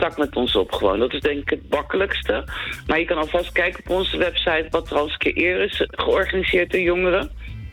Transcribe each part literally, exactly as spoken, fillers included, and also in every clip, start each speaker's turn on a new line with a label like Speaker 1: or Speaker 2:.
Speaker 1: contact met ons op gewoon. Dat is denk ik het makkelijkste. Maar je kan alvast kijken op onze website wat er al eens een keer eerder is georganiseerd door jongeren.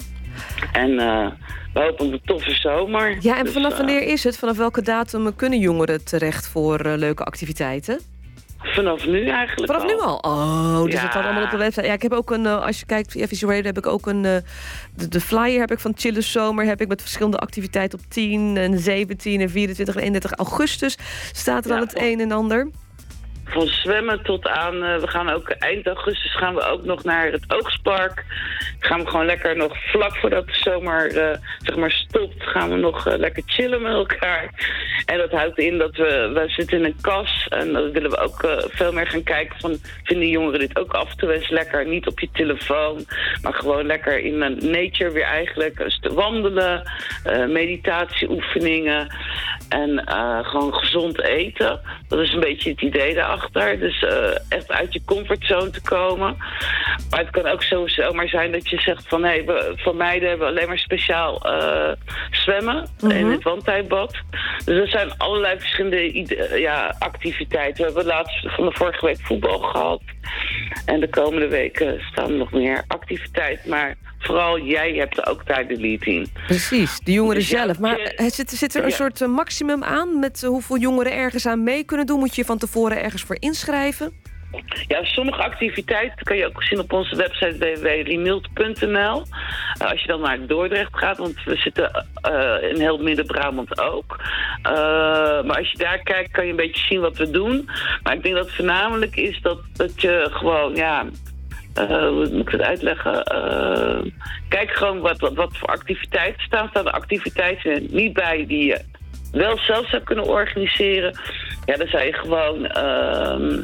Speaker 1: En uh, we hopen op een toffe zomer.
Speaker 2: Ja, en
Speaker 1: dus,
Speaker 2: vanaf
Speaker 1: uh,
Speaker 2: wanneer is het? Vanaf welke datum kunnen jongeren terecht voor uh, leuke activiteiten?
Speaker 1: Vanaf nu eigenlijk
Speaker 2: Vanaf
Speaker 1: al.
Speaker 2: nu al? Oh, dus
Speaker 1: Ja.
Speaker 2: dat staat allemaal op de website. Ja, ik heb ook een, uh, als je kijkt via Visual Radio, heb ik ook een, uh, de, de flyer heb ik van Chille Zomer, heb ik met verschillende activiteiten op tien en zeventien en vierentwintig en eenendertig augustus staat er
Speaker 1: Ja,
Speaker 2: al het een en ander.
Speaker 1: Van zwemmen tot aan, uh, we gaan ook eind augustus gaan we ook nog naar het Oogstpark. Gaan we gewoon lekker nog vlak voordat de zomer uh, zeg maar stopt, gaan we nog uh, lekker chillen met elkaar. En dat houdt in dat we, we zitten in een kas en dan willen we ook uh, veel meer gaan kijken van, vinden jongeren dit ook af en toe eens lekker, niet op je telefoon, maar gewoon lekker in uh, nature weer eigenlijk, dus te wandelen, uh, meditatieoefeningen en uh, gewoon gezond eten. Dat is een beetje het idee daarachter. Dus uh, echt uit je comfortzone te komen. Maar het kan ook zo zomaar zijn dat je zegt van, hé, hey, we, voor meiden hebben we alleen maar speciaal uh, zwemmen mm-hmm. in het wandtijdbad. Dus er zijn allerlei verschillende ide- ja, activiteiten. We hebben laatst van de vorige week voetbal gehad. En de komende weken staan er nog meer activiteiten. Maar vooral jij hebt er ook daar de lead in.
Speaker 2: Precies, de jongeren
Speaker 1: dus
Speaker 2: zelf.
Speaker 1: Ja,
Speaker 2: maar
Speaker 1: je,
Speaker 2: zit, zit er een
Speaker 1: ja.
Speaker 2: soort uh, maximum aan met uh, hoeveel jongeren ergens aan mee kunnen doen? Moet je van tevoren ergens voor inschrijven?
Speaker 1: Ja, sommige activiteiten kan je ook zien op onze website w w w punt remield punt n l. Uh, als je dan naar Dordrecht gaat, want we zitten uh, in heel Midden-Brabant ook. Uh, maar als je daar kijkt, kan je een beetje zien wat we doen. Maar ik denk dat het voornamelijk is dat, dat je gewoon, ja... Uh, hoe moet ik het uitleggen? Uh, kijk gewoon wat, wat, wat voor activiteiten staan. Staan er activiteiten niet bij die je wel zelf zou kunnen organiseren? Ja, dan zou je gewoon uh,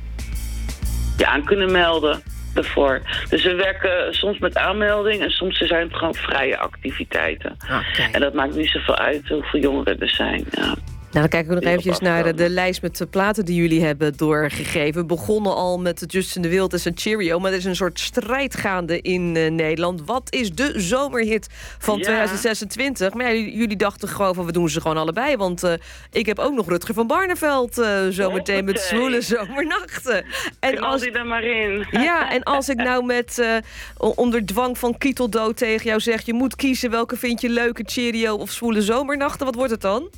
Speaker 1: je aan kunnen melden ervoor. Dus we werken soms met aanmelding en soms zijn het gewoon vrije activiteiten. Okay. En dat maakt niet zoveel uit hoeveel jongeren er zijn. Ja.
Speaker 2: Nou, dan kijken we nog eventjes naar de, de lijst met de platen die jullie hebben doorgegeven. We begonnen al met Justin de Wild en zijn Cheerio, maar er is een soort strijd gaande in uh, Nederland. Wat is de zomerhit van ja. twintig zesentwintig? Maar ja, jullie, jullie dachten gewoon van, we doen ze gewoon allebei. Want uh, ik heb ook nog Rutger van Barneveld uh, zometeen met Zwoele Zomernachten. En
Speaker 1: als die er maar in.
Speaker 2: Ja, en als ik nou met uh, onder dwang van Kieteldood tegen jou zeg, je moet kiezen welke vind je leuke, Cheerio of Zwoele Zomernachten, wat wordt het dan?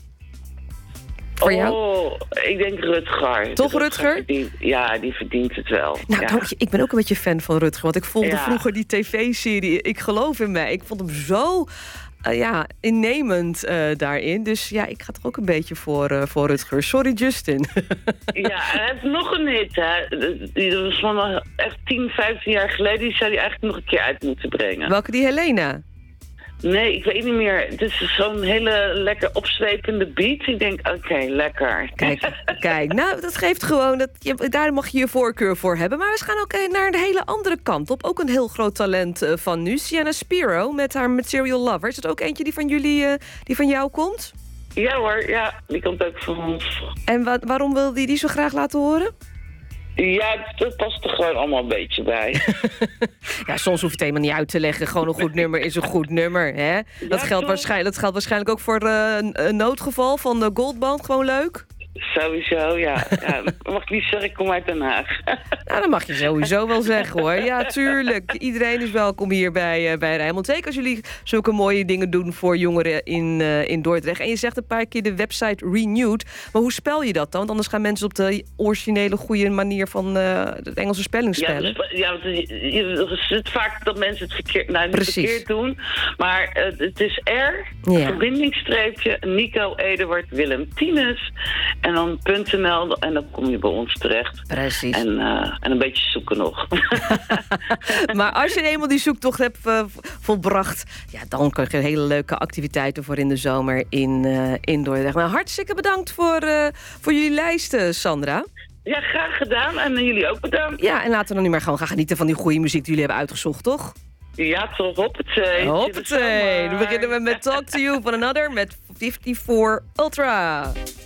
Speaker 2: Voor jou?
Speaker 1: Oh, ik denk Rutger.
Speaker 2: Toch Rutger?
Speaker 1: Verdient, ja, die verdient het wel.
Speaker 2: Nou,
Speaker 1: ja.
Speaker 2: dank je. Ik ben ook een beetje fan van Rutger. Want ik volgde
Speaker 1: ja.
Speaker 2: vroeger die tv-serie Ik geloof in mij. Ik vond hem zo uh, ja, innemend uh, daarin. Dus ja, ik ga toch ook een beetje voor, uh, voor Rutger. Sorry, Justin.
Speaker 1: Ja, hij heeft nog een hit. Hè. Die was van echt tien, vijftien jaar geleden. Die zou hij eigenlijk nog een keer uit moeten brengen.
Speaker 2: Welke, die Helena?
Speaker 1: Nee, ik weet niet meer. Het is zo'n hele lekker opzwepende beat. Ik denk, oké, okay, lekker.
Speaker 2: Kijk, kijk, nou, dat geeft gewoon... Dat je, daar mag je je voorkeur voor hebben. Maar we gaan ook naar een hele andere kant op. Ook een heel groot talent uh, van nu. Sienna Spiro met haar Material Lover. Is het ook eentje die van jullie, uh, die van jou komt?
Speaker 1: Ja hoor, ja. Die komt ook van ons.
Speaker 2: En wa- waarom wil die die zo graag laten horen?
Speaker 1: Ja, dat past er gewoon allemaal een beetje bij.
Speaker 2: Ja, soms hoef je het helemaal niet uit te leggen. Gewoon een goed nummer is een goed nummer. Hè? Dat,
Speaker 1: ja,
Speaker 2: geldt waarschijnlijk, dat geldt waarschijnlijk ook voor uh, een noodgeval van de Goldband. Gewoon leuk?
Speaker 1: Sowieso, ja. ja. Mag ik niet zeggen, ik kom uit Den Haag.
Speaker 2: Nou, dat mag je sowieso wel zeggen, hoor. Ja, tuurlijk. Iedereen is welkom hier bij, uh, bij Rijnmond. Zeker als jullie zulke mooie dingen doen voor jongeren in, uh, in Dordrecht. En je zegt een paar keer de website Renewed. Maar hoe spel je dat dan? Want anders gaan mensen op de originele, goede manier van uh, het Engelse spelling spellen.
Speaker 1: Ja, ja, het is vaak dat mensen het verkeerd, nou, niet verkeerd doen. Maar uh, het is R, ja. verbindingsstreepje, Nico Eduard Willem Tinus. En dan .nl en dan kom je bij ons terecht.
Speaker 2: Precies.
Speaker 1: En, uh, en een beetje zoeken nog.
Speaker 2: Maar als je eenmaal die zoektocht hebt uh, volbracht, ja, dan kun je hele leuke activiteiten voor in de zomer in, uh, in Dordrecht. Nou, hartstikke bedankt voor, uh, voor jullie lijsten, Sandra.
Speaker 1: Ja, graag gedaan. En uh, jullie ook bedankt.
Speaker 2: Ja, en laten we dan nu maar gewoon gaan genieten van die goede muziek die jullie hebben uitgezocht, toch?
Speaker 1: Ja, toch. Hoppatee.
Speaker 2: Hoppatee. Dan beginnen we met Talk to You van Another met vijfenvijftig Ultra.